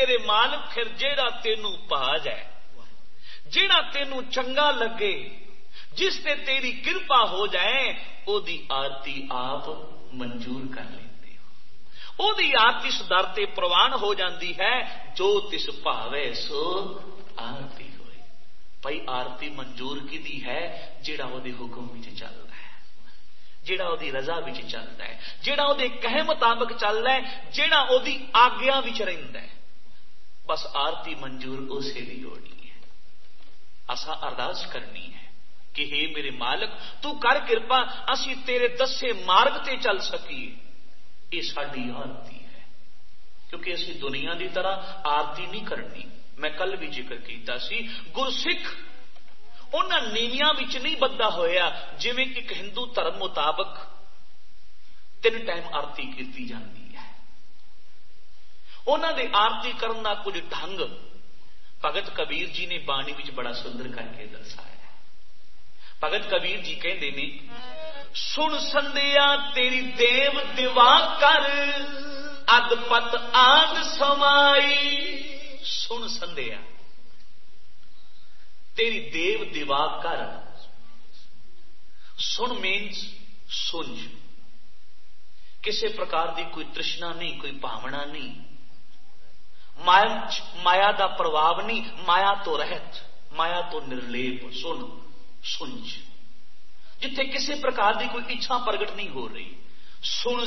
میرے مالک پھر جیڑا تینوں پا جائے، جیڑا تینوں چنگا لگے، جس تے تیری کرپا ہو جائے، او دی آرتی آپ منظور کر لیندے ہو، او دی آرتی اس در تے پروان ہو جاندی ہے، جو تس پاوے سو آرتی ہوئی۔ بھائی آرتی منظور کی دی ہے جیڑا او دے حکم وچ چلدا ہے، جیڑا او دی رضا وچ چلدا ہے، جیڑا او دے کہے مطابق چلدا ہے، جیڑا او دی آگیا وچ رہندا ہے، بس آرتی منظور اسے دی ہونی ہے۔ اسا ارداس کرنی ہے کہ ہے میرے مالک تو کر کرپا اسی تیرے دسے مارگ تے چل سکیے، یہ ساری آرتی ہے، کیونکہ اسی دنیا دی طرح آرتی نہیں کرنی۔ میں کل بھی ذکر کیتا سی، گرسکھ انہاں نیویاں وچ نہیں بندہ ہویا جویں ایک ہندو دھرم مطابق 3 ٹائم آرتی کیتی جاندی ہے۔ انہاں دے آرتی کرن دا کچھ ڈھنگ بھگت کبیر جی نے بانی وچ بڑا سندر کر کے دسایا ہے۔ بھگت کبیر جی کہندے نے، سن سندیا تیری دیو دیوا کر اد پت آد سمائی، سن سندیا تیری دیو دیوا کر، سن مینس سنج، کسی پرکار دی کوئی ترشنا نہیں، کوئی بھاونا نہیں، مایا دا پرواہ نہیں، مایا تو رہت، مایا تو نرلیپ، سن سنج، جتھے کسی پرکار دی کوئی اچھا پرگٹ نہیں ہو رہی، سن